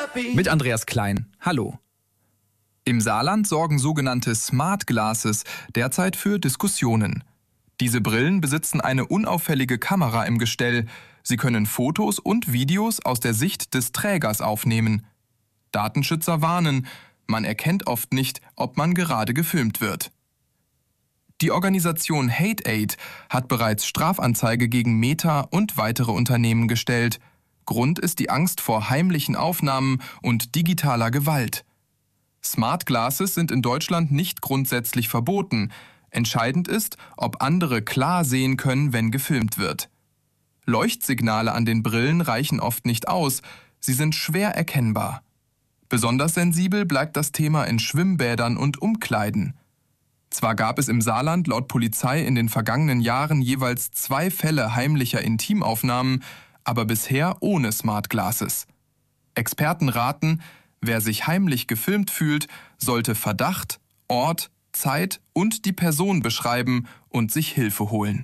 Mit Andreas Klein. Hallo. Im Saarland sorgen sogenannte Smart Glasses derzeit für Diskussionen. Diese Brillen besitzen eine unauffällige Kamera im Gestell. Sie können Fotos und Videos aus der Sicht des Trägers aufnehmen. Datenschützer warnen, man erkennt oft nicht, ob man gerade gefilmt wird. Die Organisation HateAid hat bereits Strafanzeige gegen Meta und weitere Unternehmen gestellt. Grund ist die Angst vor heimlichen Aufnahmen und digitaler Gewalt. Smart Glasses sind in Deutschland nicht grundsätzlich verboten. Entscheidend ist, ob andere klar sehen können, wenn gefilmt wird. Leuchtsignale an den Brillen reichen oft nicht aus, sie sind schwer erkennbar. Besonders sensibel bleibt das Thema in Schwimmbädern und Umkleiden. Zwar gab es im Saarland laut Polizei in den vergangenen Jahren jeweils 2 Fälle heimlicher Intimaufnahmen, aber bisher ohne Smart Glasses. Experten raten, wer sich heimlich gefilmt fühlt, sollte Verdacht, Ort, Zeit und die Person beschreiben und sich Hilfe holen.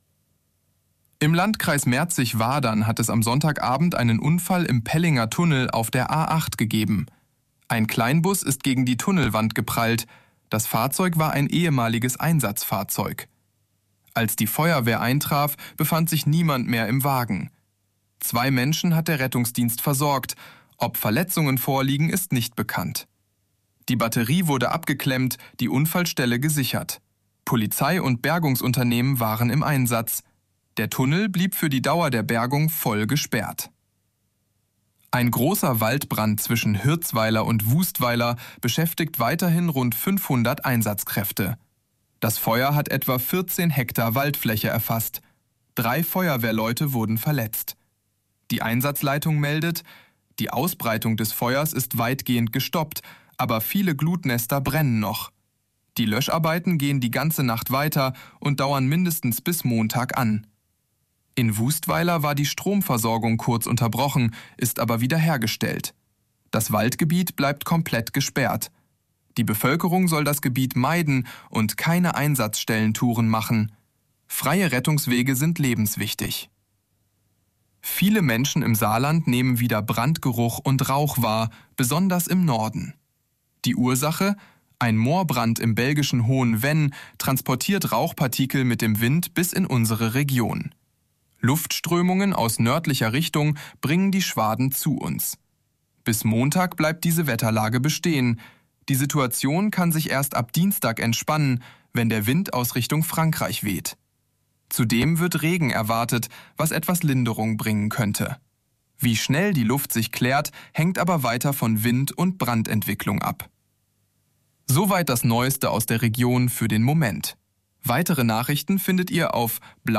Im Landkreis Merzig-Wadern hat es am Sonntagabend einen Unfall im Pellinger Tunnel auf der A8 gegeben. Ein Kleinbus ist gegen die Tunnelwand geprallt. Das Fahrzeug war ein ehemaliges Einsatzfahrzeug. Als die Feuerwehr eintraf, befand sich niemand mehr im Wagen. 2 Menschen hat der Rettungsdienst versorgt. Ob Verletzungen vorliegen, ist nicht bekannt. Die Batterie wurde abgeklemmt, die Unfallstelle gesichert. Polizei und Bergungsunternehmen waren im Einsatz. Der Tunnel blieb für die Dauer der Bergung voll gesperrt. Ein großer Waldbrand zwischen Hirzweiler und Wustweiler beschäftigt weiterhin rund 500 Einsatzkräfte. Das Feuer hat etwa 14 Hektar Waldfläche erfasst. 3 Feuerwehrleute wurden verletzt. Die Einsatzleitung meldet, die Ausbreitung des Feuers ist weitgehend gestoppt, aber viele Glutnester brennen noch. Die Löscharbeiten gehen die ganze Nacht weiter und dauern mindestens bis Montag an. In Wustweiler war die Stromversorgung kurz unterbrochen, ist aber wiederhergestellt. Das Waldgebiet bleibt komplett gesperrt. Die Bevölkerung soll das Gebiet meiden und keine Einsatzstellentouren machen. Freie Rettungswege sind lebenswichtig. Viele Menschen im Saarland nehmen wieder Brandgeruch und Rauch wahr, besonders im Norden. Die Ursache? Ein Moorbrand im belgischen Hohen Venn transportiert Rauchpartikel mit dem Wind bis in unsere Region. Luftströmungen aus nördlicher Richtung bringen die Schwaden zu uns. Bis Montag bleibt diese Wetterlage bestehen. Die Situation kann sich erst ab Dienstag entspannen, wenn der Wind aus Richtung Frankreich weht. Zudem wird Regen erwartet, was etwas Linderung bringen könnte. Wie schnell die Luft sich klärt, hängt aber weiter von Wind- und Brandentwicklung ab. Soweit das Neueste aus der Region für den Moment. Weitere Nachrichten findet ihr auf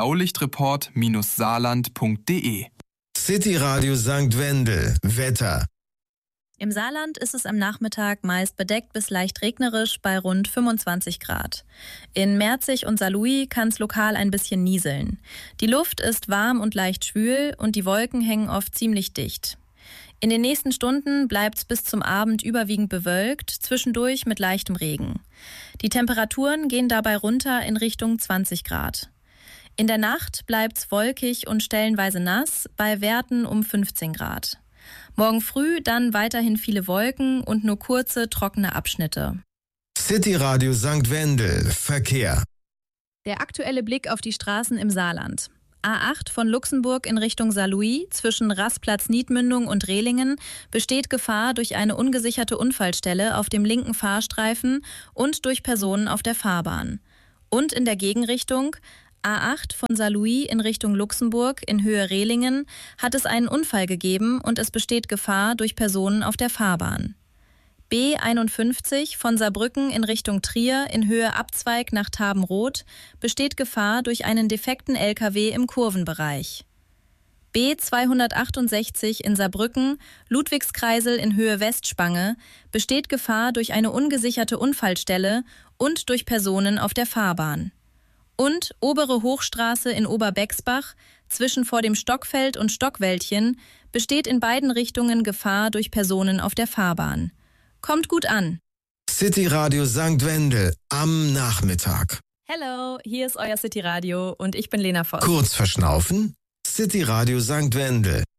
blaulichtreport-saarland.de. City Radio St. Wendel. Wetter. Im Saarland ist es am Nachmittag meist bedeckt bis leicht regnerisch bei rund 25 Grad. In Merzig und Saarlouis kann es lokal ein bisschen nieseln. Die Luft ist warm und leicht schwül und die Wolken hängen oft ziemlich dicht. In den nächsten Stunden bleibt es bis zum Abend überwiegend bewölkt, zwischendurch mit leichtem Regen. Die Temperaturen gehen dabei runter in Richtung 20 Grad. In der Nacht bleibt es wolkig und stellenweise nass, bei Werten um 15 Grad. Morgen früh dann weiterhin viele Wolken und nur kurze, trockene Abschnitte. City Radio St. Wendel. Verkehr. Der aktuelle Blick auf die Straßen im Saarland. A8 von Luxemburg in Richtung Saarlouis zwischen Rastplatz-Niedmündung und Rehlingen besteht Gefahr durch eine ungesicherte Unfallstelle auf dem linken Fahrstreifen und durch Personen auf der Fahrbahn. Und in der Gegenrichtung A8 von Saarlouis in Richtung Luxemburg in Höhe Rehlingen hat es einen Unfall gegeben und es besteht Gefahr durch Personen auf der Fahrbahn. B51 von Saarbrücken in Richtung Trier in Höhe Abzweig nach Tabenroth besteht Gefahr durch einen defekten LKW im Kurvenbereich. B268 in Saarbrücken, Ludwigskreisel in Höhe Westspange, besteht Gefahr durch eine ungesicherte Unfallstelle und durch Personen auf der Fahrbahn. Und Obere Hochstraße in Oberbexbach zwischen vor dem Stockfeld und Stockwäldchen besteht in beiden Richtungen Gefahr durch Personen auf der Fahrbahn. Kommt gut an. City Radio St. Wendel am Nachmittag. Hello, hier ist euer City Radio und ich bin Lena Voss. Kurz verschnaufen? City Radio St. Wendel.